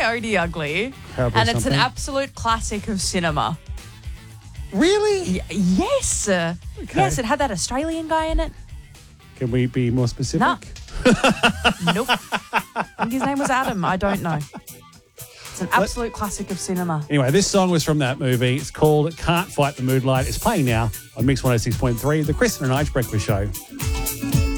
Coyote Ugly. Cowboy And it's something. an absolute classic of cinema. Really? Yes. Yes, it had that Australian guy in it. Can we be more specific? No. Nope. I think his name was Adam. I don't know. It's an absolute classic of cinema. Anyway, this song was from that movie. It's called Can't Fight the Moonlight. It's playing now on Mix 106.3, the Kristen and Age Breakfast Show.